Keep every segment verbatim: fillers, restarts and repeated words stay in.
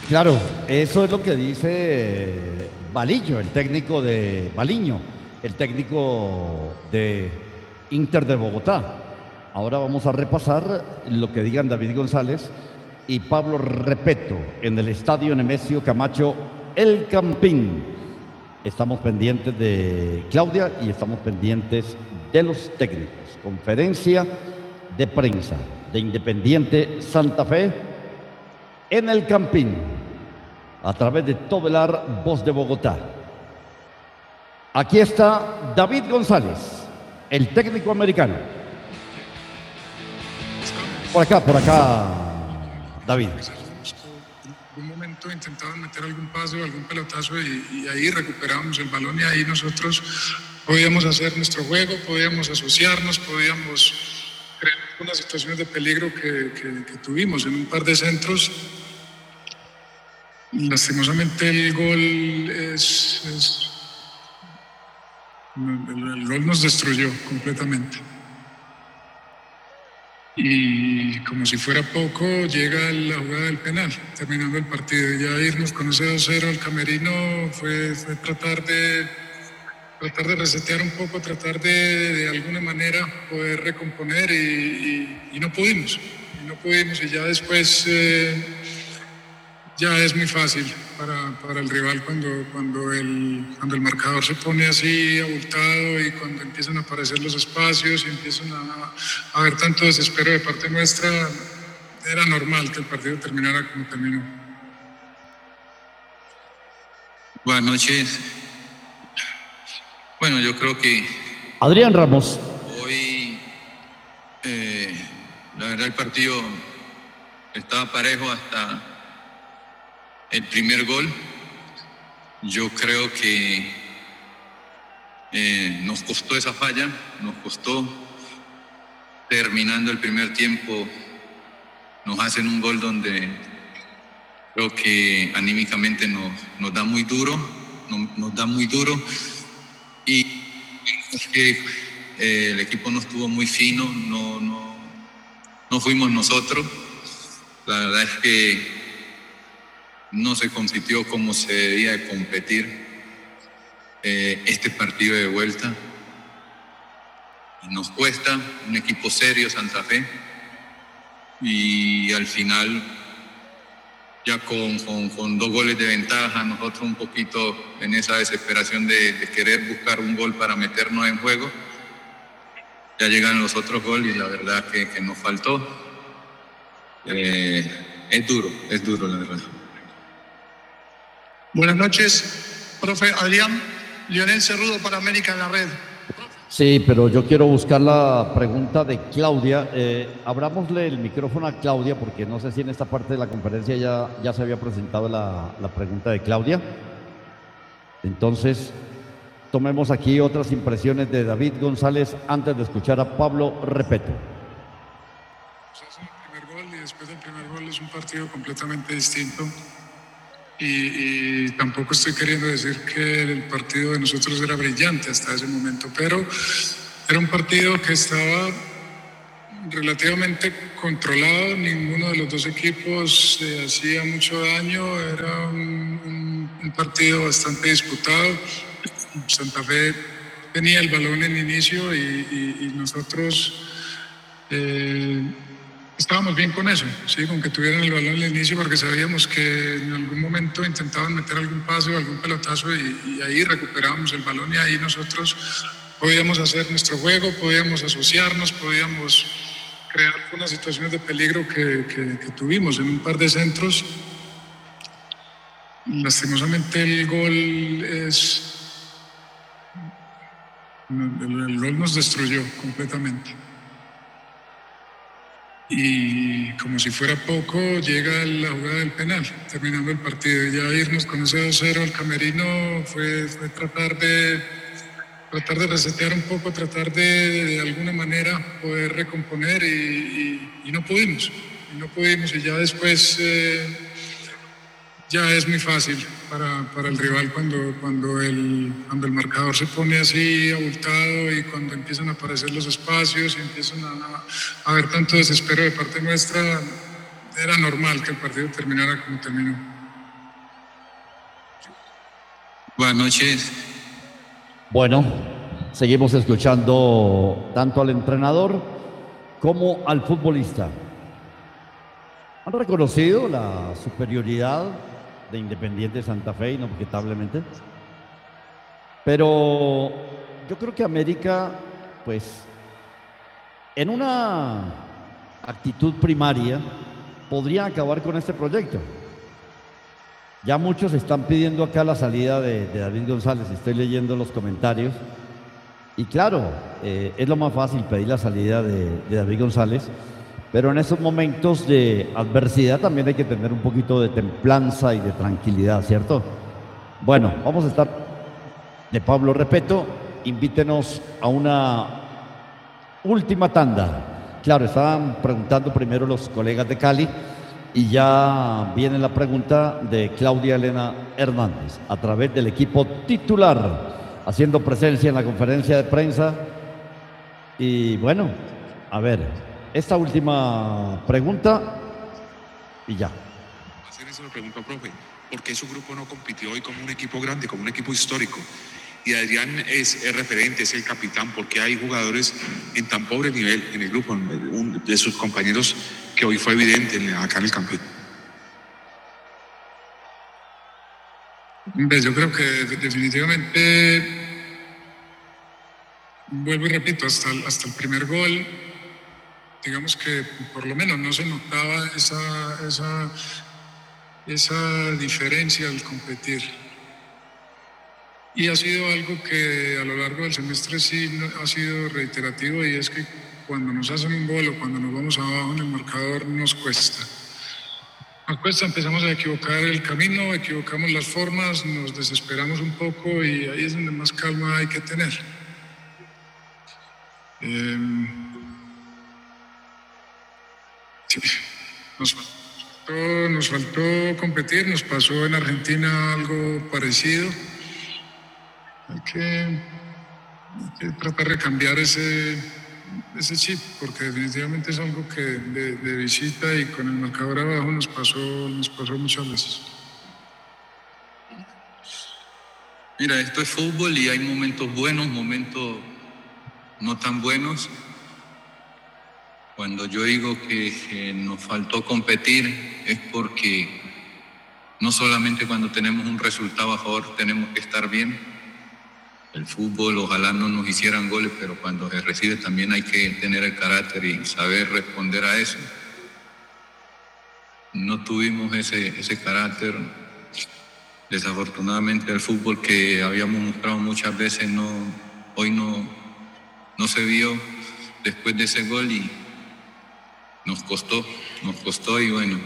Claro, eso es lo que dice Balillo, el técnico de Baliño, el técnico de Inter de Bogotá. Ahora vamos a repasar lo que digan David González y Pablo Repeto en el estadio Nemesio Camacho El Campín. Estamos pendientes de Claudia y estamos pendientes de los técnicos. Conferencia de prensa de Independiente Santa Fe en El Campín, a través de Todelar, Voz de Bogotá. Aquí está David González, el técnico americano. Por acá, por acá, David. En algún momento intentaban meter algún pase o algún pelotazo y, y ahí recuperábamos el balón y ahí nosotros podíamos hacer nuestro juego, podíamos asociarnos, podíamos crear unas situaciones de peligro que, que, que tuvimos en un par de centros. Lastimosamente el gol es, es el, el gol nos destruyó completamente. Y como si fuera poco, llega la jugada del penal, terminando el partido. Y ya irnos con ese dos cero al camerino fue, fue tratar de tratar de resetear un poco, tratar de de alguna manera poder recomponer y, y, y no pudimos. Y no pudimos y ya después eh, ya es muy fácil para, para el rival cuando, cuando, el, cuando el marcador se pone así abultado y cuando empiezan a aparecer los espacios y empiezan a, a haber tanto desespero de parte nuestra. Era normal que el partido terminara como terminó. Buenas noches. Bueno, yo creo que Adrián Ramos. Hoy, eh, la verdad, el partido estaba parejo hasta el primer gol. Yo creo que eh, nos costó esa falla, nos costó. Terminando el primer tiempo, nos hacen un gol donde creo que anímicamente nos, nos da muy duro, nos, nos da muy duro. Y es que eh, el equipo no estuvo muy fino, no, no, no fuimos nosotros. La verdad es que no se compitió como se debía de competir eh, este partido de vuelta. Nos cuesta, un equipo serio, Santa Fe, y al final, ya con, con, con dos goles de ventaja, nosotros un poquito en esa desesperación de, de querer buscar un gol para meternos en juego, ya llegan los otros goles y la verdad que, que nos faltó. Eh, es duro, es duro la verdad. Buenas noches, profe Adrián. Lionel Cerrudo para América en la Red. Sí, pero yo quiero buscar la pregunta de Claudia. Eh, abrámosle el micrófono a Claudia, porque no sé si en esta parte de la conferencia ya, ya se había presentado la, la pregunta de Claudia. Entonces, tomemos aquí otras impresiones de David González antes de escuchar a Pablo Repeto. El primer gol y después del primer gol es un partido completamente distinto. Y, y tampoco estoy queriendo decir que el partido de nosotros era brillante hasta ese momento, pero era un partido que estaba relativamente controlado, ninguno de los dos equipos eh, hacía mucho daño, era un, un, un partido bastante disputado. Santa Fe tenía el balón en inicio y, y, y nosotros eh, estábamos bien con eso, ¿sí? Con que tuvieran el balón al inicio, porque sabíamos que en algún momento intentaban meter algún pase o algún pelotazo y, y ahí recuperábamos el balón y ahí nosotros podíamos hacer nuestro juego, podíamos asociarnos, podíamos crear unas situaciones de peligro que, que, que tuvimos en un par de centros. Lastimosamente el gol es... El, el gol nos destruyó completamente. Y como si fuera poco, llega la jugada del penal, terminando el partido. Y ya irnos con ese dos cero al camerino fue, fue tratar de tratar de resetear un poco, tratar de de alguna manera poder recomponer y, y, y no pudimos. Y no pudimos y ya después eh, ya es muy fácil para, para el rival cuando, cuando, el, cuando el marcador se pone así abultado y cuando empiezan a aparecer los espacios y empiezan a, a haber tanto desespero de parte nuestra. Era normal que el partido terminara como terminó. Buenas noches. Bueno, seguimos escuchando tanto al entrenador como al futbolista. Han reconocido la superioridad de Independiente Santa Fe, inobjetablemente. Pero yo creo que América, pues, en una actitud primaria, podría acabar con este proyecto. Ya muchos están pidiendo acá la salida de, de David González. Estoy leyendo los comentarios. Y claro, eh, es lo más fácil pedir la salida de, de David González. Pero en esos momentos de adversidad también hay que tener un poquito de templanza y de tranquilidad, ¿cierto? Bueno, vamos a estar de Pablo Repeto. Invítenos a una última tanda. Claro, estaban preguntando primero los colegas de Cali. Y ya viene la pregunta de Claudia Elena Hernández, a través del equipo titular, haciendo presencia en la conferencia de prensa. Y bueno, a ver, esta última pregunta y ya. Hacer eso le pregunto, profe, ¿por qué su grupo no compitió hoy como un equipo grande, como un equipo histórico? Y Adrián es, es referente, es el capitán, porque hay jugadores en tan pobre nivel en el grupo, un, de sus compañeros, que hoy fue evidente acá en el campo. Yo creo que definitivamente, vuelvo y repito, hasta el, hasta el primer gol, digamos que por lo menos no se notaba esa, esa, esa diferencia al competir. Y ha sido algo que a lo largo del semestre sí ha sido reiterativo, y es que cuando nos hacen un gol o cuando nos vamos abajo en el marcador nos cuesta. Nos cuesta, empezamos a equivocar el camino, equivocamos las formas, nos desesperamos un poco, y ahí es donde más calma hay que tener. Eh, sí, nos faltó, nos faltó competir, nos pasó en Argentina algo parecido. Hay que, hay que tratar de cambiar ese, ese chip, porque definitivamente es algo que de, de visita y con el marcador abajo nos pasó, nos pasó muchas veces. Mira, esto es fútbol y hay momentos buenos, momentos no tan buenos. Cuando yo digo que, que nos faltó competir es porque no solamente cuando tenemos un resultado a favor tenemos que estar bien. El fútbol, ojalá no nos hicieran goles, pero cuando se recibe también hay que tener el carácter y saber responder a eso. No tuvimos ese, ese carácter. Desafortunadamente el fútbol que habíamos mostrado muchas veces no, hoy no, no se vio después de ese gol, y nos costó, nos costó y bueno,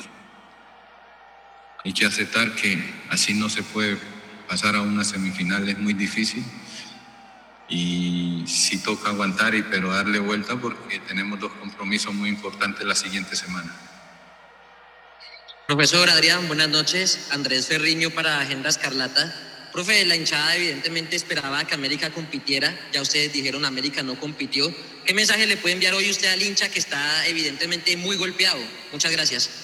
hay que aceptar que así no se puede pasar a una semifinal, es muy difícil y sí toca aguantar, y pero darle vuelta porque tenemos dos compromisos muy importantes la siguiente semana. Profesor Adrián, buenas noches. Andrés Ferriño para Agenda Escarlata. Profe, la hinchada evidentemente esperaba que América compitiera. Ya ustedes dijeron América no compitió. ¿Qué mensaje le puede enviar hoy usted al hincha que está evidentemente muy golpeado? Muchas gracias.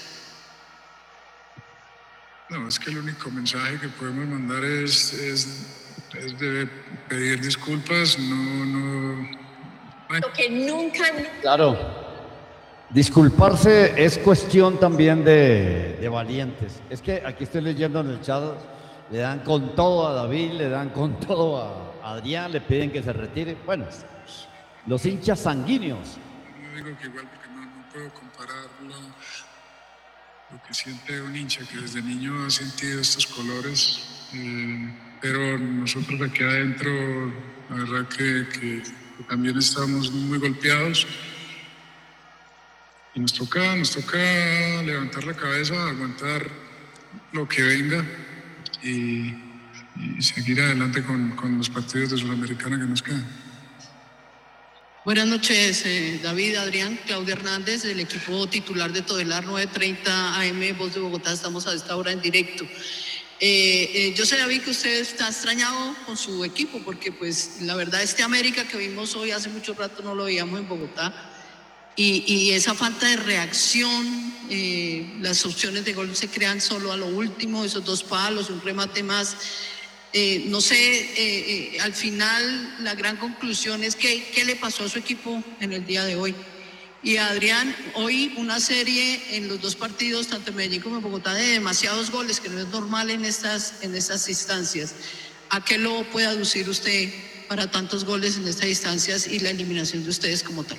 No, es que el único mensaje que podemos mandar es, es, es de pedir disculpas, no, no... Lo que nunca... Claro, disculparse es cuestión también de, de valientes. Es que aquí estoy leyendo en el chat, le dan con todo a David, le dan con todo a Adrián, le piden que se retire. Bueno, los hinchas sanguíneos. No digo que igual, porque no, no puedo comparar lo, lo que siente un hincha que desde niño ha sentido estos colores, eh, pero nosotros aquí adentro, la verdad que, que, que también estamos muy golpeados, y nos toca, nos toca levantar la cabeza, aguantar lo que venga y, y seguir adelante con, con los partidos de Sudamericana que nos quedan. Buenas noches, eh, David, Adrián, Claudia Hernández, del equipo titular de Todelar nueve treinta A M, Voz de Bogotá. Estamos a esta hora en directo. Eh, eh, yo sé, David, que usted está extrañado con su equipo, porque pues la verdad este América que vimos hoy hace mucho rato no lo veíamos en Bogotá, y, y esa falta de reacción, eh, las opciones de gol se crean solo a lo último, esos dos palos, un remate más. Eh, no sé, eh, eh, al final la gran conclusión es que qué le pasó a su equipo en el día de hoy. Y Adrián, hoy una serie en los dos partidos, tanto en Medellín como en Bogotá, de demasiados goles, que no es normal en estas, en estas instancias. ¿A qué lo puede aducir usted para tantos goles en estas instancias y la eliminación de ustedes como tal?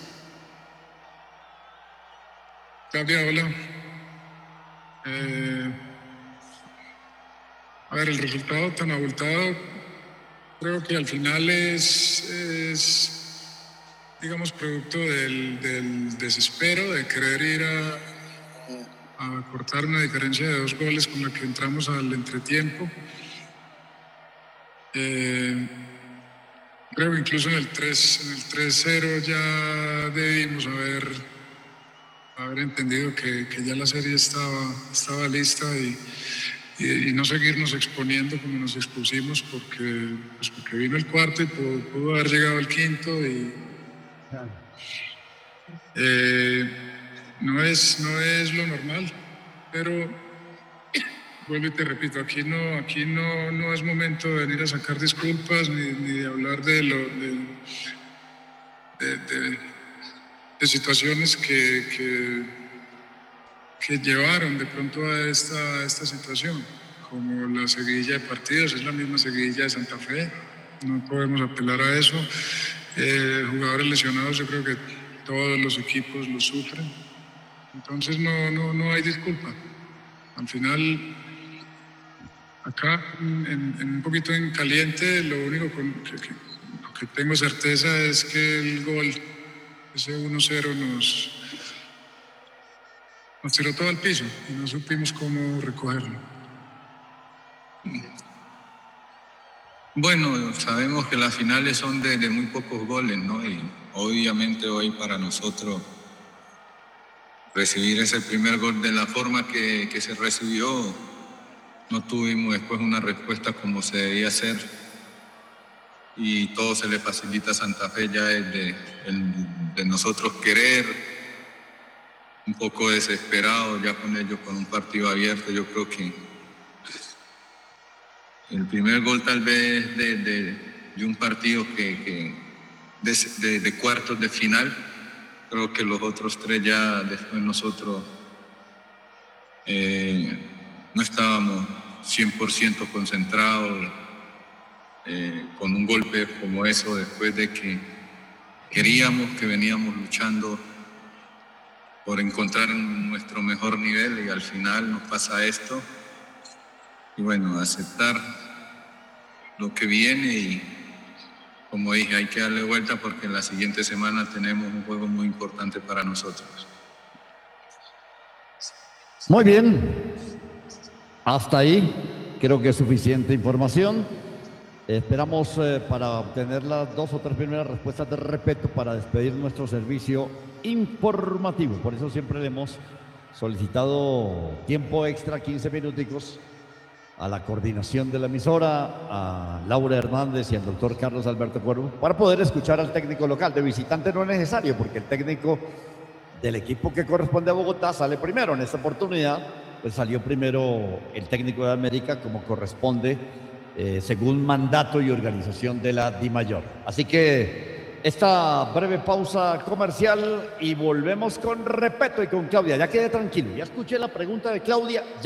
Claudia, hola. Eh, a ver, el resultado tan abultado creo que al final es, es digamos, producto del, del desespero de querer ir a, a cortar una diferencia de dos goles con la que entramos al entretiempo. Eh, creo que incluso en el tres cero ya debimos haber, haber entendido que, que ya la serie estaba, estaba lista y, y, y no seguirnos exponiendo como nos expusimos porque, pues porque vino el cuarto y pudo, pudo haber llegado el quinto y Eh, no, es, no es lo normal, pero vuelvo y te repito, aquí no, aquí no, no es momento de venir a sacar disculpas ni, ni de hablar de, lo, de, de, de, de situaciones que, que, que llevaron de pronto a esta, a esta situación, como la seguidilla de partidos, es la misma seguidilla de Santa Fe, no podemos apelar a eso. Eh, jugadores lesionados, yo creo que todos los equipos lo sufren, entonces no, no, no hay disculpa. Al final, acá, en, en un poquito en caliente, lo único con, que, que, que tengo certeza es que el gol, ese uno cero, nos, nos tiró todo al piso y no supimos cómo recogerlo. Bueno, sabemos que las finales son de, de muy pocos goles, ¿no? Y obviamente hoy para nosotros recibir ese primer gol de la forma que, que se recibió, no tuvimos después una respuesta como se debía hacer y todo se le facilita a Santa Fe ya el de, el de nosotros querer, un poco desesperado ya con ellos, con un partido abierto. Yo creo que el primer gol tal vez de, de, de un partido que, que de, de, de cuartos de final, creo que los otros tres ya después nosotros eh, no estábamos cien por ciento concentrados eh, con un golpe como eso después de que queríamos, que veníamos luchando por encontrar nuestro mejor nivel y al final nos pasa esto. Y bueno, aceptar lo que viene y, como dije, hay que darle vuelta porque en la siguiente semana tenemos un juego muy importante para nosotros. Muy bien. Hasta ahí creo que es suficiente información. Esperamos eh, para obtener las dos o tres primeras respuestas de respeto para despedir nuestro servicio informativo. Por eso siempre le hemos solicitado tiempo extra, quince minuticos, a la coordinación de la emisora, a Laura Hernández y al doctor Carlos Alberto Cuervo, para poder escuchar al técnico local. De visitante no es necesario, porque el técnico del equipo que corresponde a Bogotá sale primero. En esta oportunidad, pues salió primero el técnico de América, como corresponde, eh, según mandato y organización de la DIMAYOR. Así que esta breve pausa comercial y volvemos con respeto y con Claudia. Ya quedé tranquilo, ya escuché la pregunta de Claudia.